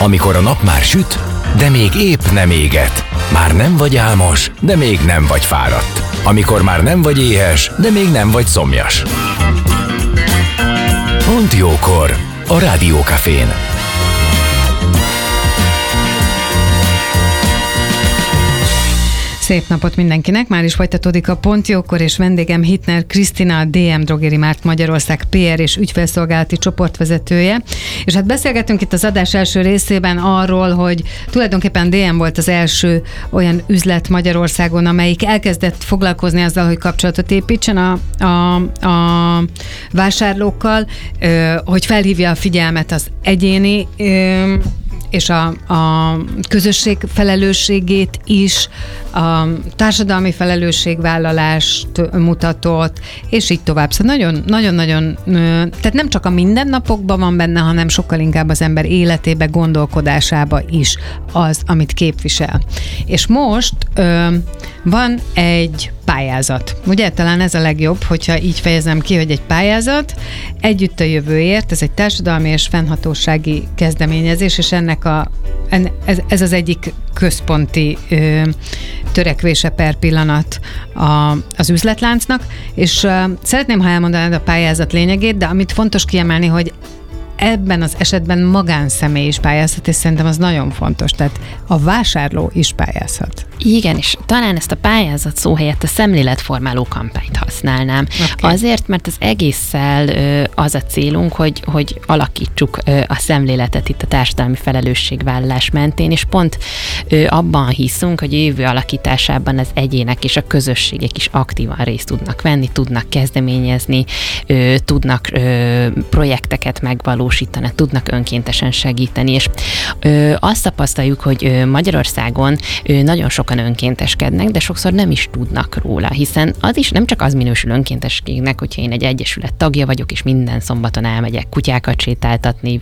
Amikor a nap már süt, de még épp nem éget. Már nem vagy álmos, de még nem vagy fáradt. Amikor már nem vagy éhes, de még nem vagy szomjas. Pont jókor a Rádiókafén. Szép napot mindenkinek, már is folytatódik a Pont jókor, és vendégem Hittner Krisztina, a DM Drogerie Mart Magyarország PR és ügyfélszolgálati csoportvezetője. És hát beszélgetünk itt az adás első részében arról, hogy tulajdonképpen DM volt az első olyan üzlet Magyarországon, amelyik elkezdett foglalkozni azzal, hogy kapcsolatot építsen a vásárlókkal, hogy felhívja a figyelmet az egyéni és a közösség felelősségét is, a társadalmi felelősségvállalást mutatott, és így tovább. Szóval nagyon-nagyon, tehát nem csak a mindennapokban van benne, hanem sokkal inkább az ember életébe, gondolkodásába is az, amit képvisel. És most van egy pályázat. Ugye talán ez a legjobb, hogyha így fejezem ki, hogy egy pályázat Együtt a jövőért, ez egy társadalmi és fennhatósági kezdeményezés, és ez az egyik központi törekvése per pillanat az üzletláncnak, és szeretném, ha elmondanád a pályázat lényegét, de amit fontos kiemelni, hogy ebben az esetben magánszemély is pályázhat, és szerintem az nagyon fontos, tehát a vásárló is pályázhat. Igen, és talán ezt a pályázat szó helyett a szemléletformáló kampányt használnám. Okay. Azért, mert az egésszel az a célunk, hogy alakítsuk a szemléletet itt a társadalmi felelősségvállalás mentén, és pont abban hiszünk, hogy a jövő alakításában az egyének és a közösségek is aktívan részt tudnak venni, tudnak kezdeményezni, tudnak projekteket megvalósítani, tudnak önkéntesen segíteni, és azt tapasztaljuk, hogy Magyarországon nagyon sokan önkénteskednek, de sokszor nem is tudnak róla, hiszen az is nem csak az minősül önkéntességnek, hogyha én egy egyesület tagja vagyok, és minden szombaton elmegyek kutyákat sétáltatni,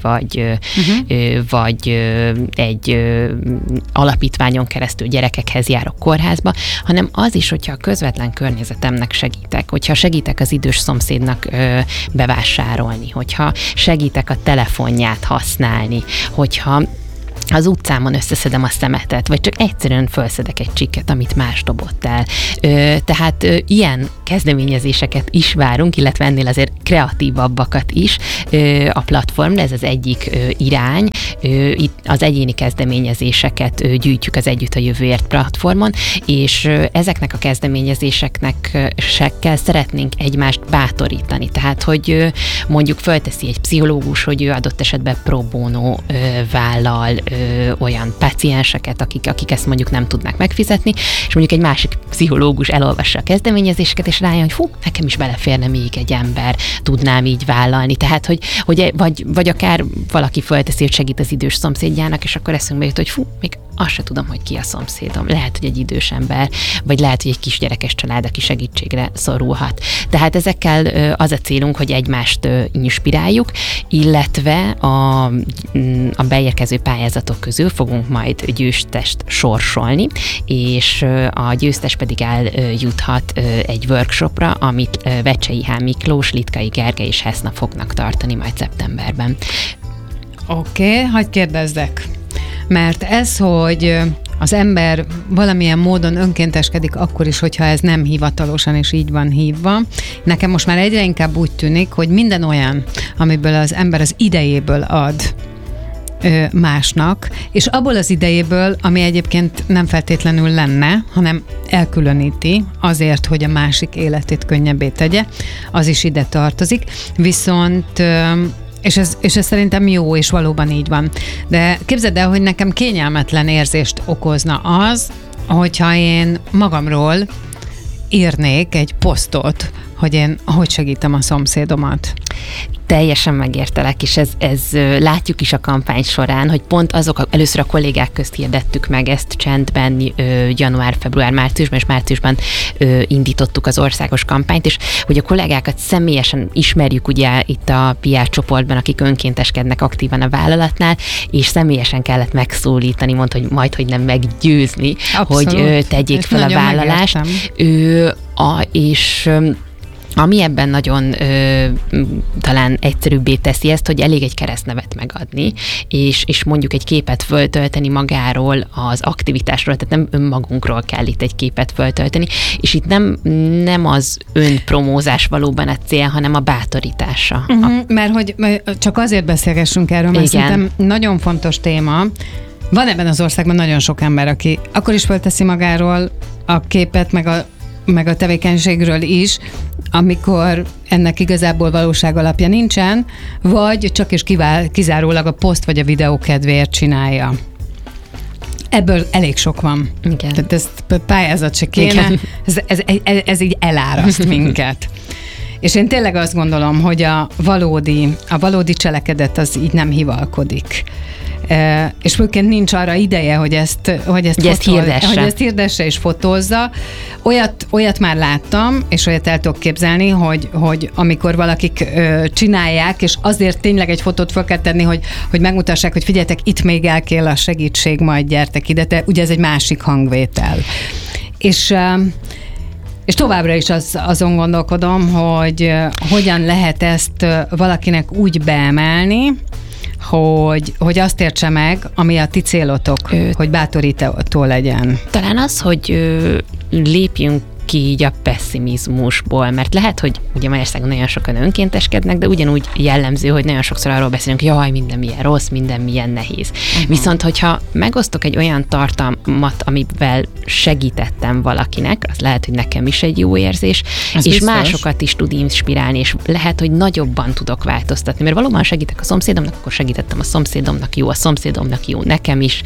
vagy egy alapítványon keresztül gyerekekhez járok kórházba, hanem az is, hogyha a közvetlen környezetemnek segítek, hogyha segítek az idős szomszédnak bevásárolni, hogyha segítek a telefonját használni, hogyha az utcámon összeszedem a szemetet, vagy csak egyszerűen felszedek egy csikket, amit más dobott el. Tehát ilyen kezdeményezéseket is várunk, illetve ennél azért kreatívabbakat is a platform, de ez az egyik irány. Itt az egyéni kezdeményezéseket gyűjtjük az Együtt a jövőért platformon, és ezeknek a kezdeményezéseknek szeretnénk egymást bátorítani. Tehát, hogy mondjuk fölteszi egy pszichológus, hogy ő adott esetben pro bono vállal olyan pácienseket, akik ezt mondjuk nem tudnak megfizetni, és mondjuk egy másik pszichológus elolvassa a kezdeményezéseket, és rájön, hogy nekem is beleférne még egy ember, tudnám így vállalni. Tehát, vagy akár valaki fölteszi, hogy segít az idős szomszédjának, és akkor eszünkbe jut, hogy még azt se tudom, hogy ki a szomszédom. Lehet, hogy egy idős ember, vagy lehet, hogy egy kisgyerekes család, aki segítségre szorulhat. Tehát ezekkel az a célunk, hogy egymást inspiráljuk, illetve a beérkező pályázatok közül fogunk majd győztest sorsolni, és a győztes pedig eljuthat egy workshopra, amit Vecsei H. Miklós, Litkai Gergely és Heszna fognak tartani majd szeptemberben. Oké, hadd kérdezzek. Mert ez, hogy az ember valamilyen módon önkénteskedik akkor is, hogyha ez nem hivatalosan és így van hívva. Nekem most már egyre inkább úgy tűnik, hogy minden olyan, amiből az ember az idejéből ad másnak, és abból az idejéből, ami egyébként nem feltétlenül lenne, hanem elkülöníti azért, hogy a másik életét könnyebbé tegye, az is ide tartozik. Viszont és ez szerintem jó, és valóban így van. De képzeld el, hogy nekem kényelmetlen érzést okozna az, hogyha én magamról írnék egy posztot, hogy én hogy segítem a szomszédomat. Teljesen megértelek, és ez látjuk is a kampány során, hogy pont először a kollégák közt hirdettük meg ezt csendben január, február, márciusban, és márciusban indítottuk az országos kampányt, és hogy a kollégákat személyesen ismerjük ugye itt a PR csoportban, akik önkénteskednek aktívan a vállalatnál, és személyesen kellett megszólítani, hogy majd, hogy nem meggyőzni, abszolút, hogy tegyék fel a vállalást. És Ami ebben nagyon talán egyszerűbbé teszi ezt, hogy elég egy keresztnevet megadni, és mondjuk egy képet föltölteni magáról az aktivitásról, tehát nem önmagunkról kell itt egy képet föltölteni, és itt nem az önpromózás valóban a cél, hanem a bátorítása. Mert hogy csak azért beszélgessünk erről, mert szerintem nagyon fontos téma. Van ebben az országban nagyon sok ember, aki akkor is fölteszi magáról a képet, meg a tevékenységről is, amikor ennek igazából valóság alapja nincsen, vagy csak és kizárólag a poszt vagy a videó kedvéért csinálja. Ebből elég sok van. Igen. Tehát ezt pályázat se kéne, ez így eláraszt minket. És én tényleg azt gondolom, hogy a valódi cselekedet az így nem hivalkodik. És főként nincs arra ideje, hogy ezt hirdesse és fotózza. Olyat már láttam, és olyat el tudok képzelni, hogy amikor valakik csinálják, és azért tényleg egy fotót fel kell tenni, hogy megmutassák, hogy figyeljetek, itt még elkél a segítség, majd gyertek ide, de ugye ez egy másik hangvétel. És továbbra is azon gondolkodom, hogy hogyan lehet ezt valakinek úgy beemelni, hogy azt értse meg, ami a ti célotok, hogy bátorító legyen. Talán az, hogy lépjünk ki így a pessimizmusból, mert lehet, hogy ugye Magyarországon nagyon sokan önkénteskednek, de ugyanúgy jellemző, hogy nagyon sokszor arról beszélünk, jaj, minden milyen rossz, minden milyen nehéz. Viszont, hogyha megosztok egy olyan tartalmat, amivel segítettem valakinek, az lehet, hogy nekem is egy jó érzés, ez és biztos. Másokat is tud inspirálni, és lehet, hogy nagyobban tudok változtatni, mert valóban segítek a szomszédomnak, akkor segítettem a szomszédomnak, jó a szomszédomnak, jó nekem is.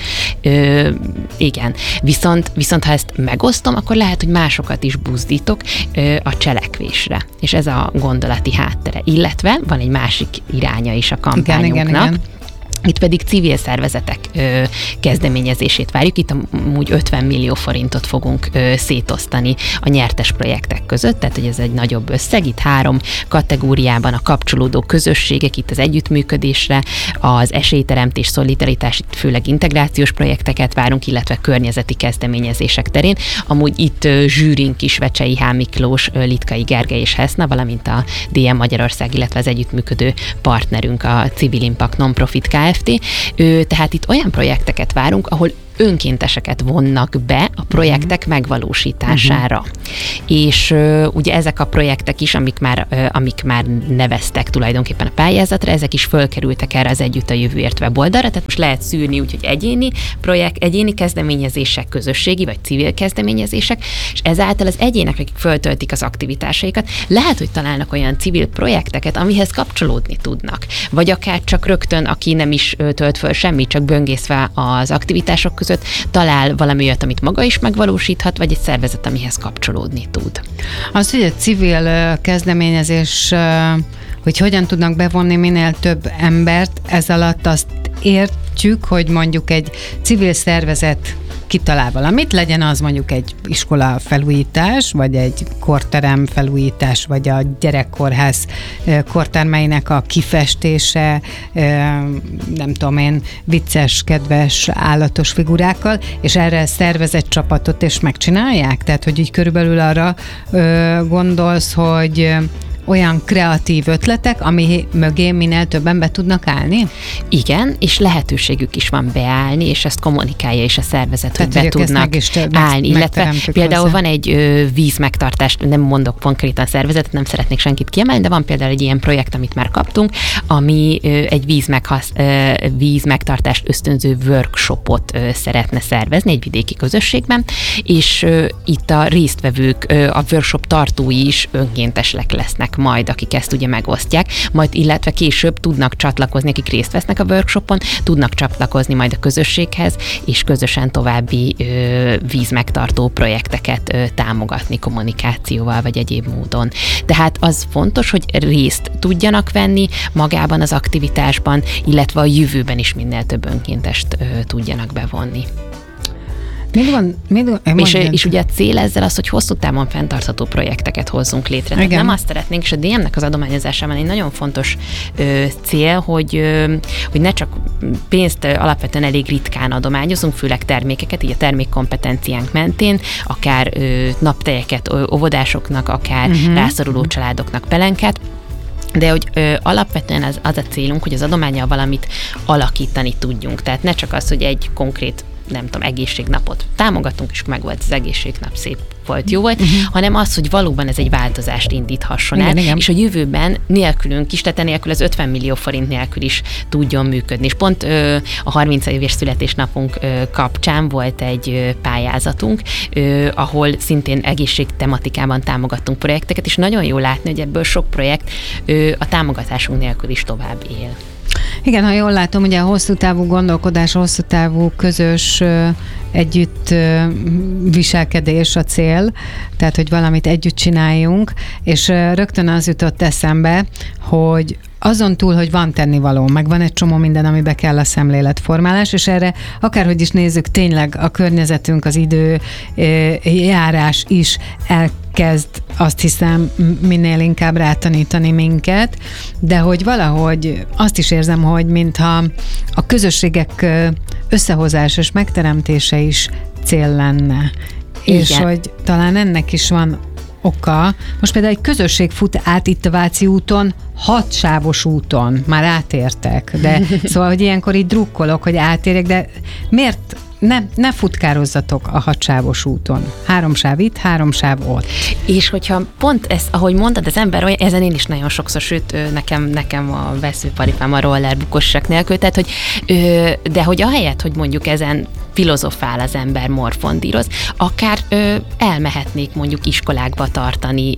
Igen. Viszont ha ezt megosztom, akkor lehet, hogy másokat is buzdítok a cselekvésre. És ez a gondolati háttere. Illetve van egy másik iránya is a kampányunknak. Igen. Itt pedig civil szervezetek kezdeményezését várjuk. Itt amúgy 50 millió forintot fogunk szétosztani a nyertes projektek között, tehát hogy ez egy nagyobb összeg. Itt 3 kategóriában a kapcsolódó közösségek, itt az együttműködésre, az esélyteremtés, szolidaritás, itt főleg integrációs projekteket várunk, illetve környezeti kezdeményezések terén. Amúgy itt zsűrink is Vecsei H. Miklós, Litkai Gergely és Heszna, valamint a DM Magyarország, illetve az együttműködő partnerünk, a Civil Impact Non-Profit Kft. Tehát itt olyan projekteket várunk, ahol önkénteseket vonnak be a projektek megvalósítására. És ugye ezek a projektek is, amik már neveztek tulajdonképpen a pályázatra, ezek is fölkerültek erre az Együtt a Jövőért weboldalra, tehát most lehet szűrni úgy, hogy egyéni kezdeményezések, közösségi vagy civil kezdeményezések, és ezáltal az egyének, akik föltöltik az aktivitásaikat, lehet, hogy találnak olyan civil projekteket, amihez kapcsolódni tudnak. Vagy akár csak rögtön, aki nem is tölt föl semmit, csak böngészve az aktivitások között talál valami olyat, amit maga is megvalósíthat, vagy egy szervezet, amihez kapcsolódni tud. Az, hogy a civil kezdeményezés, hogy hogyan tudnak bevonni minél több embert, ez alatt azt értjük, hogy mondjuk egy civil szervezet kitalál valamit, legyen az mondjuk egy iskola felújítás, vagy egy korterem felújítás, vagy a gyerekkórház kortermeinek a kifestése, nem tudom én, vicces, kedves, állatos figurákkal, és erre szervez egy csapatot, és megcsinálják? Tehát, hogy így körülbelül arra gondolsz, hogy olyan kreatív ötletek, ami mögé minél többen be tudnak állni? Igen, és lehetőségük is van beállni, és ezt kommunikálja is a szervezet, tehát, hogy be tudnak állni. Illetve például van egy vízmegtartás, nem mondok konkrétan szervezetet, nem szeretnék senkit kiemelni, de van például egy ilyen projekt, amit már kaptunk, ami egy vízmegtartást ösztönző workshopot szeretne szervezni egy vidéki közösségben, és itt a résztvevők, a workshop tartói is önkéntesek lesznek majd, akik ezt ugye megosztják, majd illetve később tudnak csatlakozni, akik részt vesznek a workshopon, tudnak csatlakozni majd a közösséghez, és közösen további vízmegtartó projekteket támogatni kommunikációval, vagy egyéb módon. Tehát az fontos, hogy részt tudjanak venni magában az aktivitásban, illetve a jövőben is minél több önkéntest tudjanak bevonni. És ugye a cél ezzel az, hogy hosszú távon fenntartható projekteket hozzunk létre. Tehát nem azt szeretnénk, és a DM-nek az adományozásában egy nagyon fontos cél, hogy ne csak pénzt alapvetően elég ritkán adományozunk, főleg termékeket, így a termékkompetenciánk mentén, akár naptejeket óvodásoknak, akár rászoruló családoknak pelenkát, de hogy alapvetően az a célunk, hogy az adománnyal valamit alakítani tudjunk. Tehát ne csak az, hogy egy konkrét, nem tudom, egészségnapot támogatunk, és meg volt az egészségnap, szép volt, jó volt, hanem az, hogy valóban ez egy változást indíthasson el, és a jövőben nélkülünk is, tehát nélkül az 50 millió forint nélkül is tudjon működni. És pont a 30 éves születésnapunk kapcsán volt egy pályázatunk, ahol szintén egészségtematikában támogattunk projekteket, és nagyon jó látni, hogy ebből sok projekt a támogatásunk nélkül is tovább él. Igen, ha jól látom, ugye a hosszú távú gondolkodás, hosszú távú közös együtt viselkedés a cél, tehát, hogy valamit együtt csináljunk, és rögtön az jutott eszembe, hogy azon túl, hogy van tennivaló, meg van egy csomó minden, amibe kell a szemléletformálás, és erre akárhogy is nézzük, tényleg a környezetünk, az időjárás is elkezd, azt hiszem, minél inkább rátanítani minket, de hogy valahogy azt is érzem, hogy mintha a közösségek összehozása és megteremtése is cél lenne. Igen. És hogy talán ennek is van oka. Most például egy közösség fut át itt a Váci úton, 6 sávos úton, már átértek, de szóval, hogy ilyenkor így drukkolok, hogy átérjek, de miért ne futkározzatok a 6 sávos úton. 3 sáv itt, 3 sáv ott. És hogyha pont ezt, ahogy mondtad, az ember olyan, ezen én is nagyon sokszor, sőt, nekem a veszőparipám a roller bukossak nélkül, tehát, hogy, de hogy ahelyett, hogy mondjuk ezen filozofál az ember, morfondíroz, akár elmehetnék mondjuk iskolákba tartani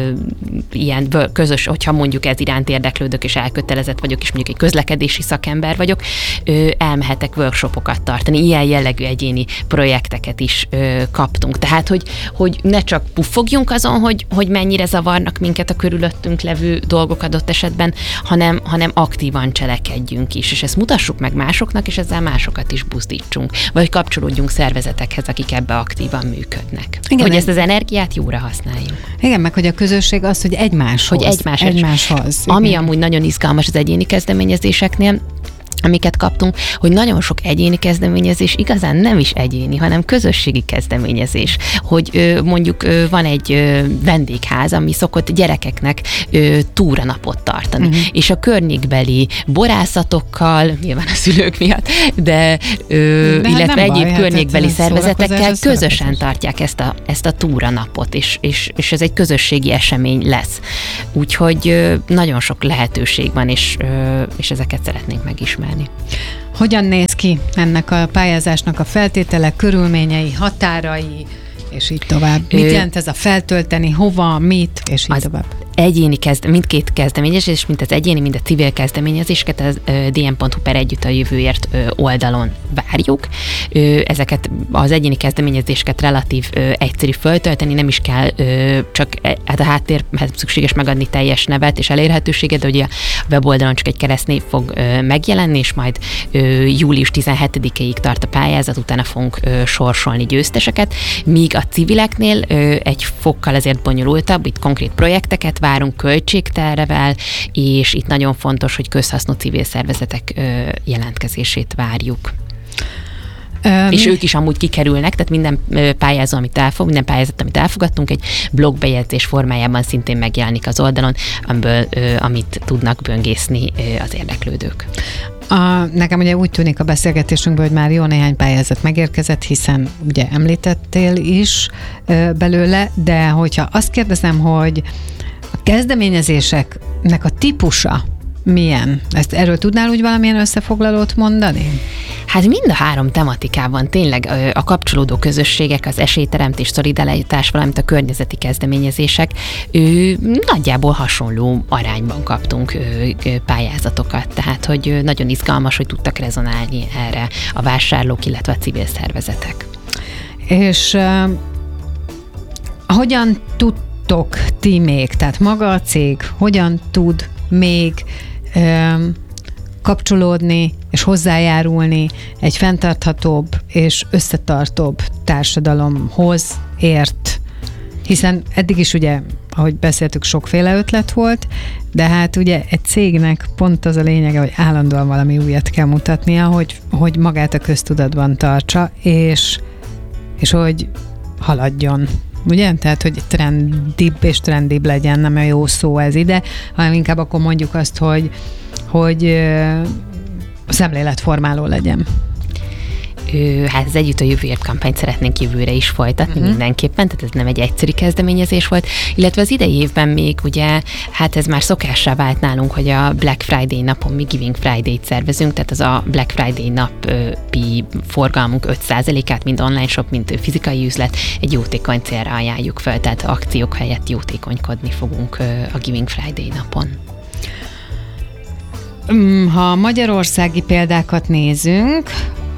ilyen közös, hogyha mondjuk ez iránt érdeklődök, és elkötelezett vagyok, és mondjuk egy közlekedési szakember vagyok, elmehetek workshopokat tartani, ilyen jellegű egyéni projekteket is kaptunk. Tehát, hogy ne csak puffogjunk azon, hogy mennyire zavarnak minket a körülöttünk levő dolgok adott esetben, hanem aktívan cselekedjünk is, és ezt mutassuk meg másoknak, és ezzel másokat is buzdítsunk. Vagy kapcsolódjunk szervezetekhez, akik ebbe aktívan működnek. Igen, hogy ezt az energiát jóra használjuk. Igen, meg hogy a közösség az, hogy egymáshoz. Ami amúgy nagyon izgalmas az egyéni kezdeményezéseknél, amiket kaptunk, hogy nagyon sok egyéni kezdeményezés igazán nem is egyéni, hanem közösségi kezdeményezés. Hogy mondjuk van egy vendégház, ami szokott gyerekeknek túranapot tartani, és a környékbeli borászatokkal, nyilván a szülők miatt, de illetve egyéb környékbeli szervezetekkel közösen tartják ezt a túranapot, és ez egy közösségi esemény lesz. Úgyhogy nagyon sok lehetőség van, és ezeket szeretnénk megismerni. Hogyan néz ki ennek a pályázásnak a feltétele, körülményei, határai, és így tovább? Mit jelent ez a feltölteni, hova, mit, és így tovább? Egyéni mindkét kezdeményezés, mint az egyéni, mind a civil kezdeményezéseket az dm.hu/együtt a jövőért oldalon várjuk. Ezeket az egyéni kezdeményezéseket relatív egyszerű föltölteni, nem is kell csak a háttérhez szükséges megadni teljes nevet és elérhetőséget, de ugye a weboldalon csak egy keresztnév fog megjelenni, és majd július 17-ig tart a pályázat, utána fogunk sorsolni győzteseket, míg a civileknél egy fokkal azért bonyolultabb, itt konkrét projekteket várunk költségtervel, és itt nagyon fontos, hogy közhasznú civil szervezetek jelentkezését várjuk. És ők is amúgy kikerülnek, tehát minden pályázat, amit elfogadtunk, egy blogbejegyzés formájában szintén megjelenik az oldalon, amit tudnak böngészni az érdeklődők. Nekem ugye úgy tűnik a beszélgetésünkből, hogy már jó néhány pályázat megérkezett, hiszen ugye említettél is belőle, de hogyha azt kérdezem, hogy a kezdeményezéseknek a típusa milyen? Erről tudnál úgy valamilyen összefoglalót mondani? Hát mind a 3 tematikában tényleg a kapcsolódó közösségek, az esélyteremtés, szolidaritás, valamint a környezeti kezdeményezések nagyjából hasonló arányban kaptunk pályázatokat, tehát hogy nagyon izgalmas, hogy tudtak rezonálni erre a vásárlók, illetve a civil szervezetek. És hogyan tudtok ti még, tehát maga a cég hogyan tud még kapcsolódni és hozzájárulni egy fenntarthatóbb és összetartóbb társadalomhoz ért? Hiszen eddig is ugye ahogy beszéltük, sokféle ötlet volt, de hát ugye egy cégnek pont az a lényege, hogy állandóan valami újat kell mutatnia, hogy magát a köztudatban tartsa, és hogy haladjon. Ugye? Tehát, hogy trendibb legyen, nem a jó szó ez ide, hanem inkább akkor mondjuk azt, hogy szemléletformáló legyen. Hát az Együtt a Jövőért kampányt szeretnénk jövőre is folytatni mindenképpen, tehát ez nem egy egyszerű kezdeményezés volt, illetve az idei évben még ugye, hát ez már szokássá vált nálunk, hogy a Black Friday napon mi Giving Friday-t szervezünk, tehát az a Black Friday napi forgalmunk 5%-át, mind online shop, mind fizikai üzlet egy jótékony célra ajánljuk fel, tehát akciók helyett jótékonykodni fogunk a Giving Friday napon. Ha magyarországi példákat nézünk,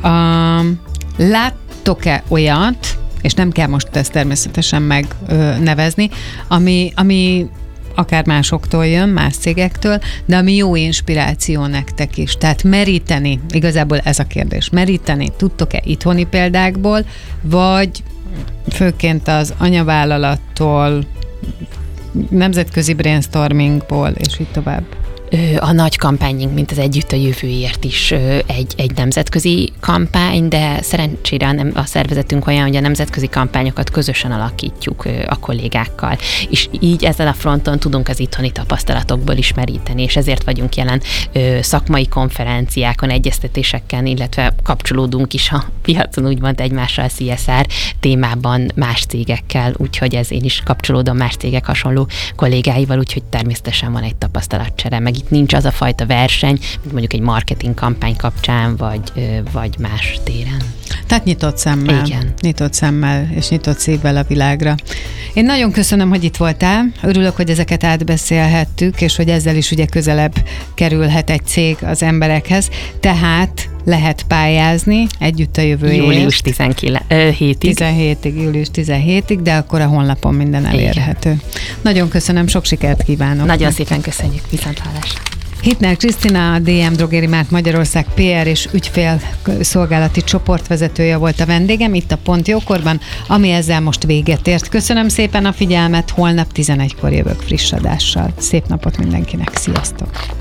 láttok-e olyat, és nem kell most ezt természetesen megnevezni, ami akár másoktól jön, más cégektől, de ami jó inspiráció nektek is. Tehát meríteni, igazából ez a kérdés, meríteni tudtok-e itthoni példákból, vagy főként az anyavállalattól, nemzetközi brainstormingból, és így tovább? A nagy kampányunk, mint az Együtt a Jövőért is egy nemzetközi kampány, de szerencsére a szervezetünk olyan, hogy a nemzetközi kampányokat közösen alakítjuk a kollégákkal. És így ezen a fronton tudunk az itthoni tapasztalatokból is meríteni, és ezért vagyunk jelen szakmai konferenciákon, egyeztetéseken, illetve kapcsolódunk is a piacon úgymond egymással CSR témában más cégekkel, úgyhogy én is kapcsolódom más cégek hasonló kollégáival, úgyhogy természetesen van egy tapasztalatcsere, meg itt nincs az a fajta verseny, mint mondjuk egy marketing kampány kapcsán, vagy más téren. Tehát nyitott szemmel. Igen. Nyitott szemmel és nyitott szívvel a világra. Én nagyon köszönöm, hogy itt voltál. Örülök, hogy ezeket átbeszélhettük, és hogy ezzel is ugye közelebb kerülhet egy cég az emberekhez. Tehát lehet pályázni Együtt a Jövőért. Július 17-ig. Július 17-ig, de akkor a honlapon minden elérhető. Igen. Nagyon köszönöm, sok sikert kívánok. Nagyon szépen köszönjük, viszonthallásra. Hittner Krisztina, a DM Drogerie Mart Magyarország PR és ügyfélszolgálati csoportvezetője volt a vendégem itt a Pont Jókorban, ami ezzel most véget ért. Köszönöm szépen a figyelmet, holnap 11-kor jövök friss adással. Szép napot mindenkinek, sziasztok!